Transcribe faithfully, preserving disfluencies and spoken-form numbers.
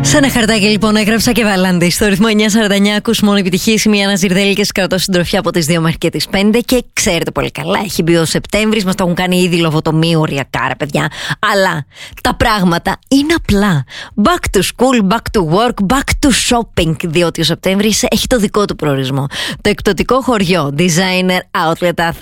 Σε ένα χαρτάκι λοιπόν έγραψα και Βαλάντη στο ρυθμό εννιά σαράντα εννιά. Ακούς μόνο επιτυχίες. Είμαι η Άννα Ζιρδέλη και σας κρατώ συντροφιά από τις δύο μέχρι και τις πέντε. Και ξέρετε πολύ καλά, έχει μπει ο Σεπτέμβρης, μας το έχουν κάνει ήδη λοβοτομείο οριακά, ρε παιδιά. Αλλά τα πράγματα είναι απλά. Back to school, back to work, back to shopping. Διότι ο Σεπτέμβρης έχει το δικό του προορισμό. Το εκπτωτικό χωριό Designer Outlet Athens